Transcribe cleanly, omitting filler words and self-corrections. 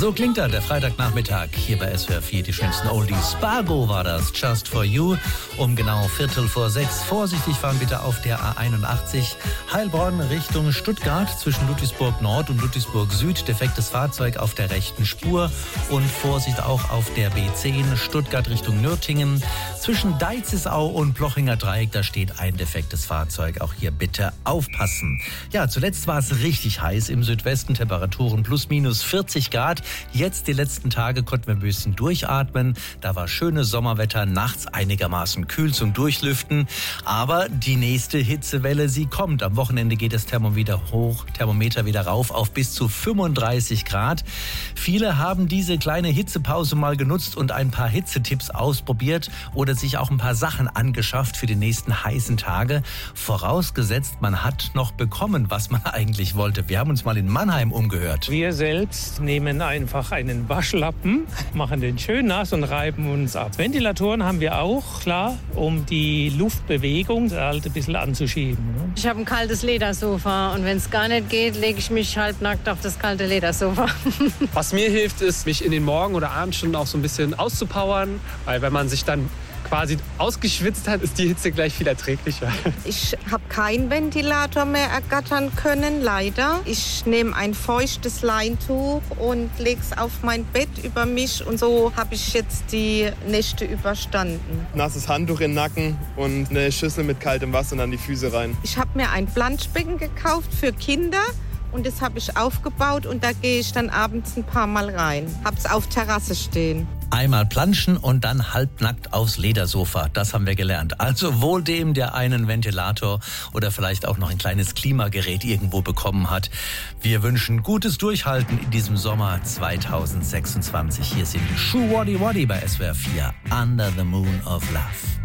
So klingt er, der Freitagnachmittag hier bei SWR 4, die schönsten Oldies. Spargo war das, Just for You, um genau 5:45. Vorsichtig fahren bitte auf der A81 Heilbronn Richtung Stuttgart zwischen Ludwigsburg Nord und Ludwigsburg Süd. Defektes Fahrzeug auf der rechten Spur und Vorsicht auch auf der B10 Stuttgart Richtung Nürtingen. Zwischen Deizisau und Blochinger Dreieck, da steht ein defektes Fahrzeug. Auch hier bitte aufpassen. Ja, zuletzt war es richtig heiß im Südwesten, Temperaturen plus minus 40 Grad. Jetzt die letzten Tage konnten wir ein bisschen durchatmen. Da war schönes Sommerwetter, nachts einigermaßen kühl zum Durchlüften. Aber die nächste Hitzewelle, sie kommt. Am Wochenende geht das Thermometer wieder rauf auf bis zu 35 Grad. Viele haben diese kleine Hitzepause mal genutzt und ein paar Hitzetipps ausprobiert oder sich auch ein paar Sachen angeschafft für die nächsten heißen Tage. Vorausgesetzt, man hat noch bekommen, was man eigentlich wollte. Wir haben uns mal in Mannheim umgehört. Wir selbst nehmen einfach einen Waschlappen, machen den schön nass und reiben uns ab. Ventilatoren haben wir auch, klar, um die Luftbewegung halt ein bisschen anzuschieben. Ich habe ein kaltes Ledersofa und wenn es gar nicht geht, lege ich mich halbnackt auf das kalte Ledersofa. Was mir hilft, ist, mich in den Morgen- oder Abendstunden auch so ein bisschen auszupowern, weil wenn man sich dann quasi ausgeschwitzt hat, ist die Hitze gleich viel erträglicher. Ich habe keinen Ventilator mehr ergattern können, leider. Ich nehme ein feuchtes Leintuch und lege es auf mein Bett über mich und so habe ich jetzt die Nächte überstanden. Nasses Handtuch in den Nacken und eine Schüssel mit kaltem Wasser und dann die Füße rein. Ich habe mir ein Planschbecken gekauft für Kinder. Und das habe ich aufgebaut und da gehe ich dann abends ein paar Mal rein. Hab's auf Terrasse stehen. Einmal planschen und dann halbnackt aufs Ledersofa. Das haben wir gelernt. Also wohl dem, der einen Ventilator oder vielleicht auch noch ein kleines Klimagerät irgendwo bekommen hat. Wir wünschen gutes Durchhalten in diesem Sommer 2026. Hier sind Schuh Waddy Waddy bei SWR 4. Under the Moon of Love.